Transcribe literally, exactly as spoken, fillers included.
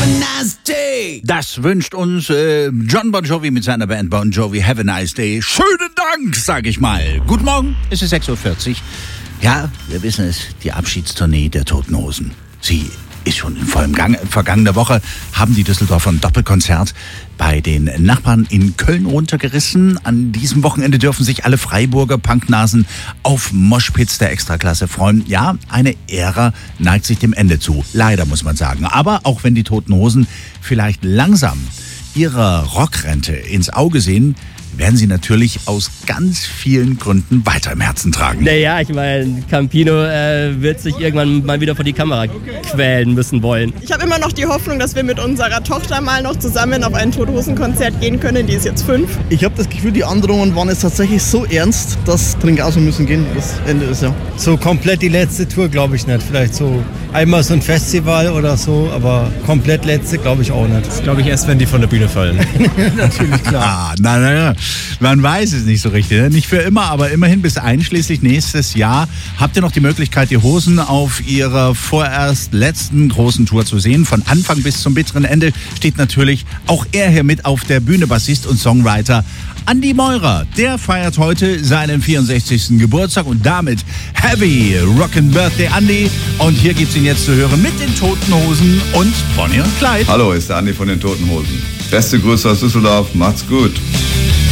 nice day. Das wünscht uns äh, John Bon Jovi mit seiner Band Bon Jovi. Have a nice day. Schönen Dank, sag ich mal. Guten Morgen, es ist sechs Uhr vierzig. Ja, wir wissen es, die Abschiedstournee der Toten Hosen. Sie ist schon in vollem Gang. Vergangene Woche haben die Düsseldorfer ein Doppelkonzert bei den Nachbarn in Köln runtergerissen. An diesem Wochenende dürfen sich alle Freiburger Punknasen auf Moshpits der Extraklasse freuen. Ja, eine Ära neigt sich dem Ende zu. Leider, muss man sagen. Aber auch wenn die Toten Hosen vielleicht langsam ihrer Rockrente ins Auge sehen, werden sie natürlich aus ganz vielen Gründen weiter im Herzen tragen. Naja, ich meine, Campino äh, wird sich irgendwann mal wieder vor die Kamera quälen müssen wollen. Ich habe immer noch die Hoffnung, dass wir mit unserer Tochter mal noch zusammen auf ein Toten-Hosen-Konzert gehen können. Die ist jetzt fünf. Ich habe das Gefühl, die Androhungen waren jetzt tatsächlich so ernst, dass Trinkhausen müssen gehen. Das Ende ist ja. So komplett die letzte Tour glaube ich nicht. Vielleicht so einmal so ein Festival oder so, aber komplett letzte glaube ich auch nicht. Das glaube ich erst, wenn die von der Bühne fallen. Natürlich, klar. Ah, na, na, na. Man weiß es nicht so richtig. Ne? Nicht für immer, aber immerhin bis einschließlich nächstes Jahr habt ihr noch die Möglichkeit, die Hosen auf ihrer vorerst letzten großen Tour zu sehen. Von Anfang bis zum bitteren Ende steht natürlich auch er hier mit auf der Bühne, Bassist und Songwriter Andi Meurer. Der feiert heute seinen vierundsechzigsten Geburtstag und damit Heavy Rockin' Birthday Andi. Und hier gibt's ihn jetzt zu hören mit den Toten Hosen und Bonnie und Clyde. Hallo, ist der Andi von den Toten Hosen. Beste Grüße aus Düsseldorf, macht's gut.